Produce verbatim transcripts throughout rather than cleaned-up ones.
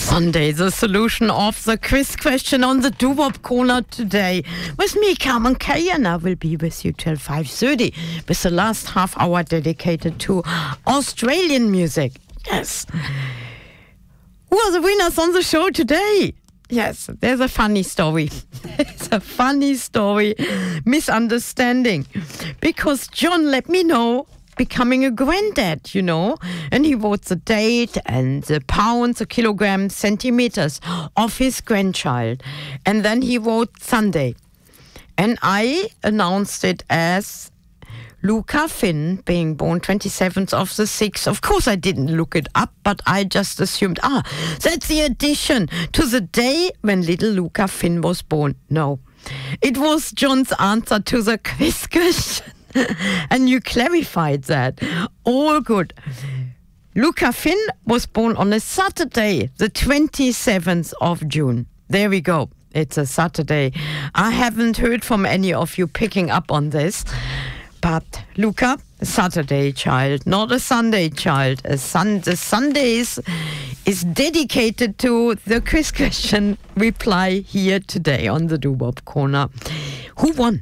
Sunday, the solution of the quiz question on the Doo-Wop Corner today. With me, Carmen Kay, and I will be with you till five thirty with the last half hour dedicated to Australian music. Yes. Who are the winners on the show today? Yes, there's a funny story. It's a funny story, misunderstanding. Because John let me know becoming a granddad, you know, and he wrote the date and the pounds, the kilograms, centimeters of his grandchild. And then he wrote Sunday. And I announced it as Luca Finn being born twenty-seventh of the sixth. Of course, I didn't look it up, but I just assumed, ah, that's the addition to the day when little Luca Finn was born. No, it was John's answer to the quiz question. And you clarified that. All good. Luca Finn was born on a Saturday, the twenty-seventh of June. There we go. It's a Saturday. I haven't heard from any of you picking up on this. But Luca, a Saturday child, not a Sunday child. A sun, the Sundays is dedicated to the quiz question reply here today on the Doo-Wop Corner. Who won?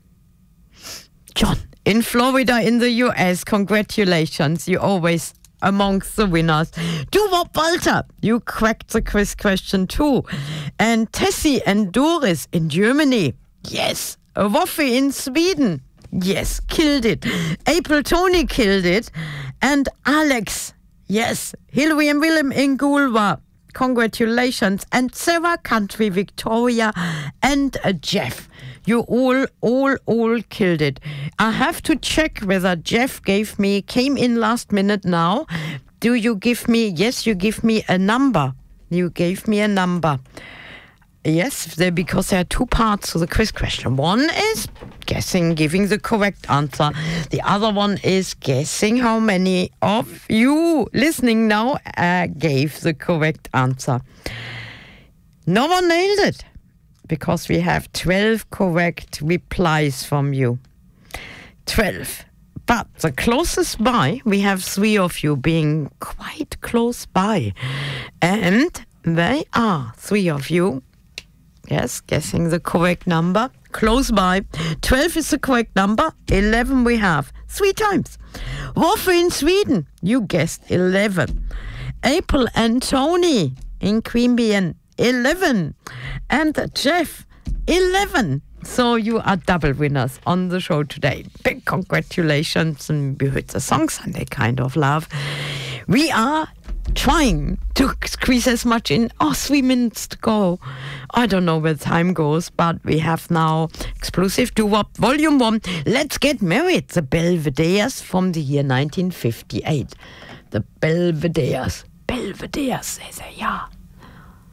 John, in Florida, in the U S, congratulations. You're always amongst the winners. Doo-Wop Walter, you cracked the quiz question too. And Tessie and Doris in Germany, yes. Woffe in Sweden, yes, killed it. April Tony killed it. And Alex, yes. Hilary and Willem in Goulwa, congratulations. And Sarah Country, Victoria, and uh, Jeff. You all, all, all killed it. I have to check whether Jeff gave me, came in last minute now. Do you give me, yes, you give me a number. You gave me a number. Yes, there, because there are two parts to the quiz question. One is guessing, giving the correct answer. The other one is guessing how many of you listening now uh, gave the correct answer. No one nailed it, because we have twelve correct replies from you. twelve. But the closest by, we have three of you being quite close by. And they are three of you, yes, guessing the correct number. Close by. twelve is the correct number. eleven we have. Three times. Woffe in Sweden, you guessed eleven. April and Tony in Queanbeyan, eleven. And Jeff, eleven. So you are double winners on the show today. Big congratulations. And we heard the song Sunday Kind of Love. We are trying to squeeze as much in. Oh, three minutes to go. I don't know where time goes, but we have now Explosive Doo-Wop Volume one. Let's Get Married. The Belvederes from the year nineteen fifty-eight. The Belvederes. Belvederes, they say, yeah.